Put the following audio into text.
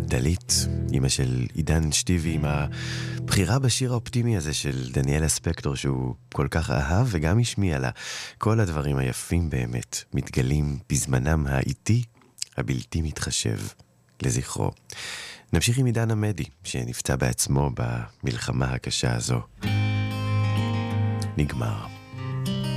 דלית, אמא של עידן שטיבי, עם הבחירה בשיר האופטימי הזה של דניאלה ספקטור, שהוא כל כך אהב וגם השמיע לה. כל הדברים היפים באמת מתגלים בזמנם האיטי, הבלתי מתחשב, לזכרו. נמשיך עם עידן עמדי, שנפצע בעצמו במלחמה הקשה הזו. נגמר.